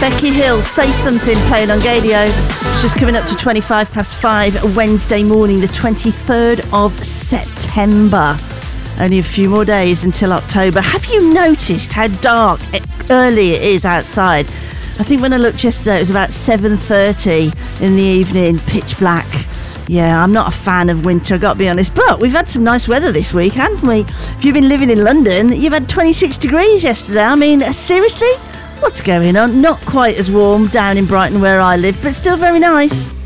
Becky Hill, Say Something, playing on Gadio. It's just coming up to 5:25 Wednesday morning, the 23rd of September. Only a few more days until October. Have you noticed how dark early it is outside? I think when I looked yesterday, it was about 7:30 in the evening, pitch black. Yeah, I'm not a fan of winter, I've got to be honest. But we've had some nice weather this week, haven't we? If you've been living in London, you've had 26 degrees yesterday. I mean, seriously? What's going on? Not quite as warm down in Brighton where I live, but still very nice.